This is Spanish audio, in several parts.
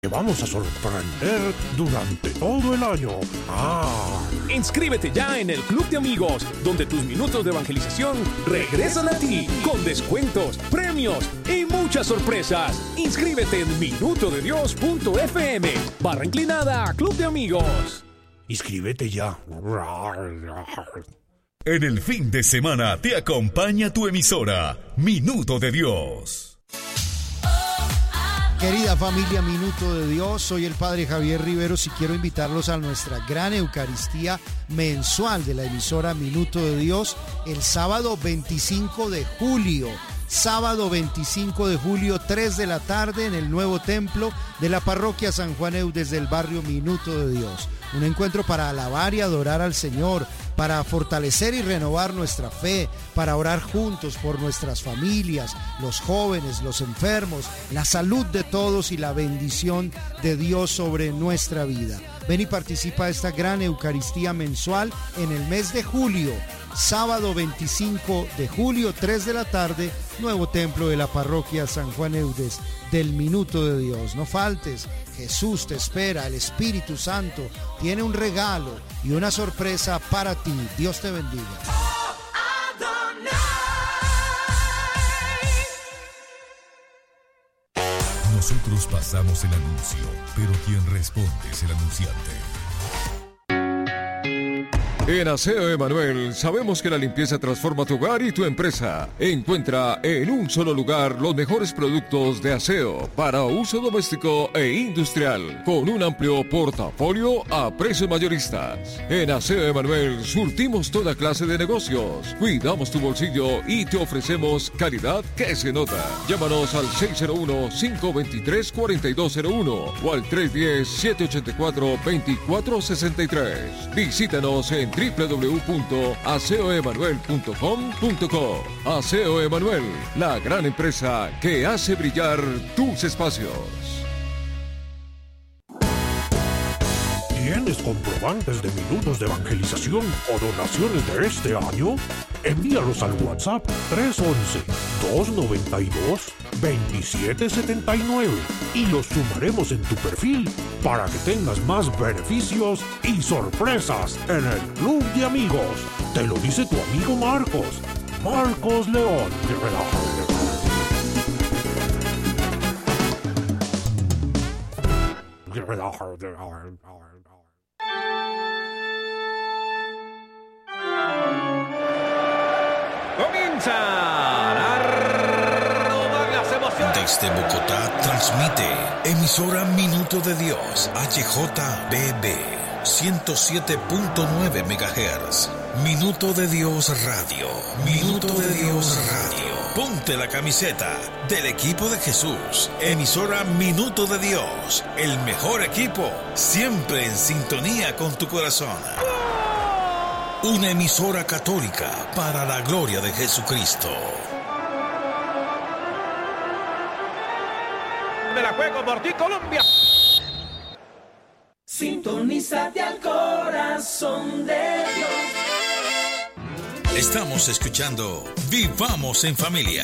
Te vamos a sorprender durante todo el año. Inscríbete ya en el Club de Amigos, donde tus minutos de evangelización regresan a ti, con descuentos, premios y muchas sorpresas. Inscríbete en minutodedios.fm/inclinada Club de Amigos. Inscríbete ya. En el fin de semana te acompaña tu emisora, Minuto de Dios. Querida familia Minuto de Dios, soy el Padre Javier Riveros y quiero invitarlos a nuestra gran Eucaristía mensual de la emisora Minuto de Dios el sábado 25 de julio. Sábado 25 de julio, 3 de la tarde en el nuevo templo de la parroquia San Juan Eudes del barrio Minuto de Dios. Un encuentro para alabar y adorar al Señor, para fortalecer y renovar nuestra fe, para orar juntos por nuestras familias, los jóvenes, los enfermos, la salud de todos y la bendición de Dios sobre nuestra vida. Ven y participa de esta gran Eucaristía mensual en el mes de julio. Sábado 25 de julio, 3 de la tarde, nuevo templo de la parroquia San Juan Eudes del Minuto de Dios. No faltes, Jesús te espera, el Espíritu Santo tiene un regalo y una sorpresa para ti. Dios te bendiga. Nosotros pasamos el anuncio, pero quien responde es el anunciante. En Aseo Emanuel sabemos que la limpieza transforma tu hogar y tu empresa. Encuentra en un solo lugar los mejores productos de aseo para uso doméstico e industrial, con un amplio portafolio a precios mayoristas. En Aseo Emanuel surtimos toda clase de negocios, cuidamos tu bolsillo y te ofrecemos calidad que se nota. Llámanos al 601-523-4201 o al 310-784-2463. Visítanos en www.aseoemanuel.com.co. Aseo Emanuel, la gran empresa que hace brillar tus espacios. ¿Tienes comprobantes de minutos de evangelización o donaciones de este año? Envíalos al WhatsApp 311-292-2779 y los sumaremos en tu perfil para que tengas más beneficios y sorpresas en el Club de Amigos. Te lo dice tu amigo Marcos León. Comienzan a rodar las emociones. Desde Bogotá transmite emisora Minuto de Dios, HJBB 107.9 MHz. Minuto de Dios Radio. Minuto de Dios Radio. Ponte la camiseta del equipo de Jesús. Emisora Minuto de Dios. El mejor equipo, siempre en sintonía con tu corazón. Una emisora católica para la gloria de Jesucristo. Me la juego por ti, Colombia. Sintonízate al corazón de Dios. Estamos escuchando Vivamos en Familia.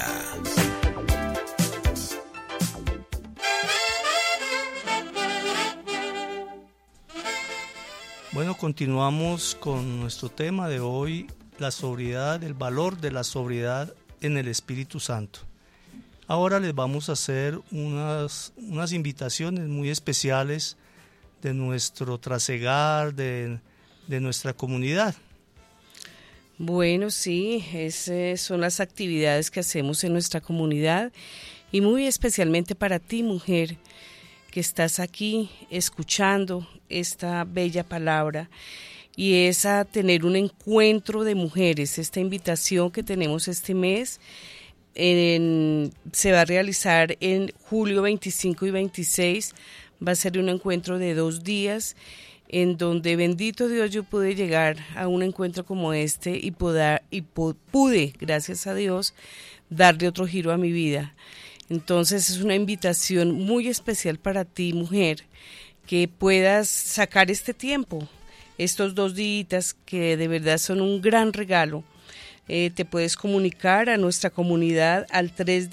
Bueno, continuamos con nuestro tema de hoy, la sobriedad, el valor de la sobriedad en el Espíritu Santo. Ahora les vamos a hacer unas invitaciones muy especiales de nuestro trasegar, de nuestra comunidad. Bueno, sí, esas son las actividades que hacemos en nuestra comunidad y muy especialmente para ti, mujer, que estás aquí escuchando esta bella palabra, y es a tener un encuentro de mujeres. Esta invitación que tenemos este mes se va a realizar en julio 25 y 26, va a ser un encuentro de 2 días, en donde, bendito Dios, yo pude llegar a un encuentro como este y pude, gracias a Dios, darle otro giro a mi vida. Entonces es una invitación muy especial para ti, mujer, que puedas sacar este tiempo, estos 2 días que de verdad son un gran regalo. te puedes comunicar a nuestra comunidad al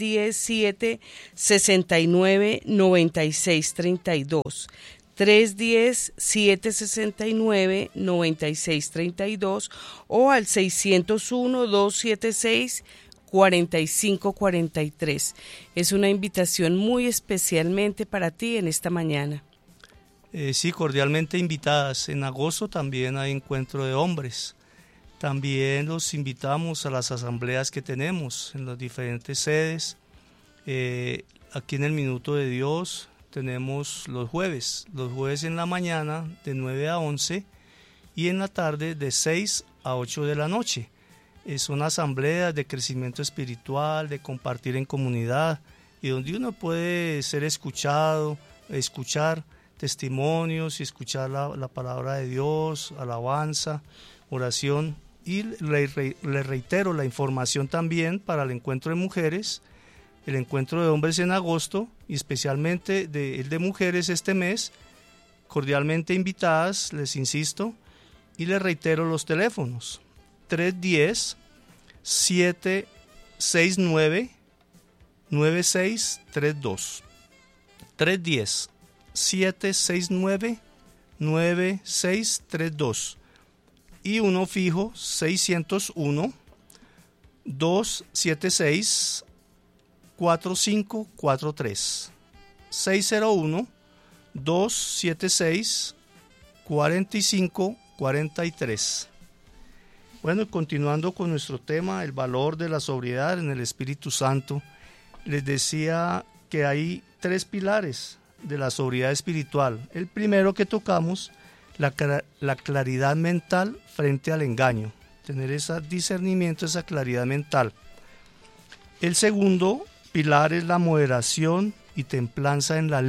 310-769-9632. 310-769-9632 o al 601-276-4543. Es una invitación muy especialmente para ti en esta mañana. Sí, cordialmente invitadas. En agosto también hay encuentro de hombres. También los invitamos a las asambleas que tenemos en las diferentes sedes. Aquí en el Minuto de Dios tenemos los jueves en la mañana de 9 a 11 y en la tarde de 6 a 8 de la noche. Son asambleas de crecimiento espiritual, de compartir en comunidad y donde uno puede ser escuchado, escuchar testimonios y escuchar la palabra de Dios, alabanza, oración. Y le reitero la información también para el encuentro de mujeres, el encuentro de hombres en agosto y especialmente el de mujeres este mes, cordialmente invitadas, les insisto, y les reitero los teléfonos: 310-769-9632, 310-769-9632 y uno fijo 601-276-4543, 601-276-4543. Bueno, continuando con nuestro tema, el valor de la sobriedad en el Espíritu Santo, les decía que hay 3 pilares de la sobriedad espiritual. El primero que tocamos, la claridad mental frente al engaño, tener ese discernimiento, esa claridad mental. El segundo pilar es la moderación y templanza en la